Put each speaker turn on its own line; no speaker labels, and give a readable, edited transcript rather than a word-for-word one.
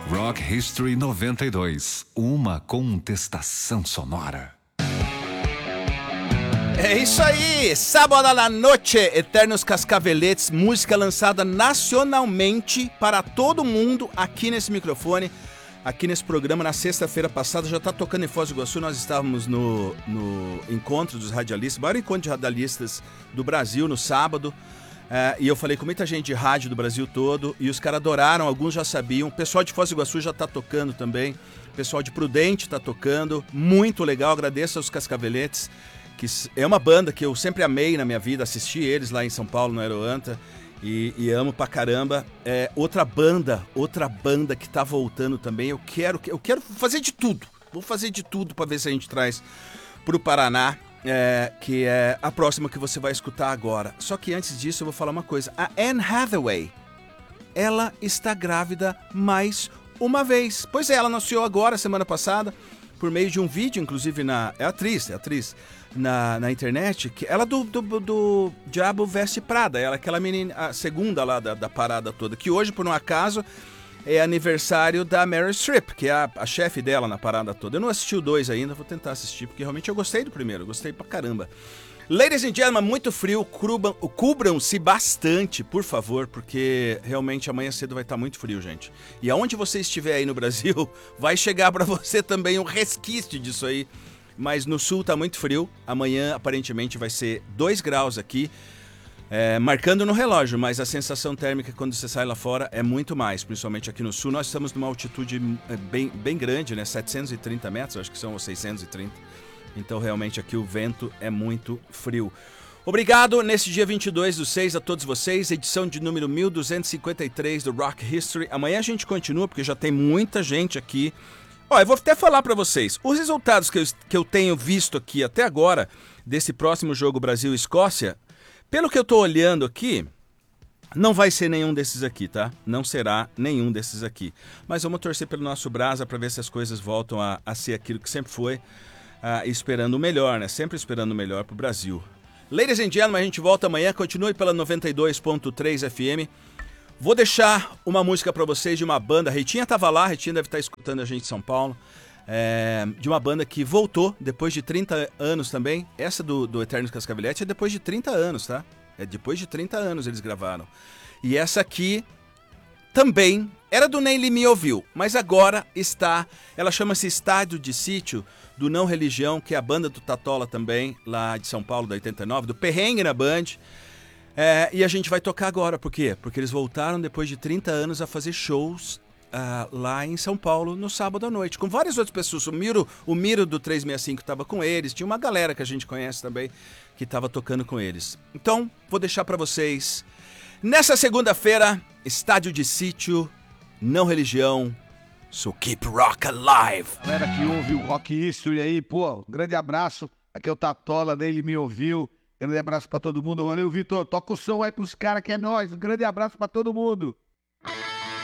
Rock History 92, uma contestação sonora.
É isso aí, sábado à noite, Eternos Cascaveletes, música lançada nacionalmente para todo mundo aqui nesse microfone, aqui nesse programa. Na sexta-feira passada já está tocando em Foz do Iguaçu. Nós estávamos no encontro dos radialistas, o maior encontro de radialistas do Brasil no sábado. E eu falei com muita gente de rádio do Brasil todo e os caras adoraram, alguns já sabiam. O pessoal de Foz do Iguaçu já está tocando também, o pessoal de Prudente está tocando, muito legal. Agradeço aos Cascaveletes, que é uma banda que eu sempre amei na minha vida, assisti eles lá em São Paulo, no Aeroanta, e amo pra caramba. Outra banda que tá voltando também. Eu quero fazer de tudo, vou fazer de tudo pra ver se a gente traz pro Paraná, que é a próxima que você vai escutar agora. Só que antes disso eu vou falar uma coisa. A Anne Hathaway, ela está grávida mais uma vez. Pois é, ela anunciou agora, semana passada, por meio de um vídeo, inclusive é atriz, na internet, que ela do Diabo Veste Prada, ela, aquela menina, a segunda lá da parada toda, que hoje, por um acaso, é aniversário da Meryl Streep, que é a chefe dela na parada toda. Eu não assisti o 2 ainda, vou tentar assistir, porque realmente eu gostei do primeiro, eu gostei pra caramba. Ladies and gentlemen, muito frio, cubram-se bastante, por favor, porque realmente amanhã cedo vai estar muito frio, gente. E aonde você estiver aí no Brasil, vai chegar pra você também um resquício disso aí. Mas no sul tá muito frio, amanhã aparentemente vai ser 2 graus aqui, marcando no relógio, mas a sensação térmica quando você sai lá fora é muito mais, principalmente aqui no sul. Nós estamos numa altitude bem grande, né? 730 metros, acho que são 630. Então realmente aqui o vento é muito frio. Obrigado nesse dia 22/6 a todos vocês, edição de número 1253 do Rock History. Amanhã a gente continua porque já tem muita gente aqui. Eu vou até falar para vocês, os resultados que eu tenho visto aqui até agora, desse próximo jogo Brasil-Escócia, pelo que eu tô olhando aqui, não vai ser nenhum desses aqui, tá? Não será nenhum desses aqui. Mas vamos torcer pelo nosso Brasa para ver se as coisas voltam a ser aquilo que sempre foi, esperando o melhor, né? Sempre esperando o melhor pro Brasil. Ladies and gentlemen, a gente volta amanhã, continue pela 92.3 FM. Vou deixar uma música pra vocês de uma banda, a Reitinha tava lá, a Reitinha deve estar escutando a gente em São Paulo, de uma banda que voltou depois de 30 anos também. Essa do Eternos Cascaveletes é depois de 30 anos, tá? É depois de 30 anos eles gravaram. E essa aqui também era do Nem Me Ouviu, mas agora ela chama-se Estádio de Sítio, do Não Religião, que é a banda do Tatola também, lá de São Paulo, da 89, do Perrengue na Band. E a gente vai tocar agora, por quê? Porque eles voltaram depois de 30 anos a fazer shows lá em São Paulo no sábado à noite, com várias outras pessoas. O Miro do 365 estava com eles, tinha uma galera que a gente conhece também que estava tocando com eles. Então, vou deixar para vocês, nessa segunda-feira, Estádio de Sítio, Não Religião, So Keep Rock Alive.
Galera que ouve o Rock History aí, pô, um grande abraço. Aqui é o Tatola, Ele Me Ouviu. Grande abraço pra todo mundo. Valeu, Vitor. Toca o som aí pros caras que é nóis. Um grande abraço pra todo mundo.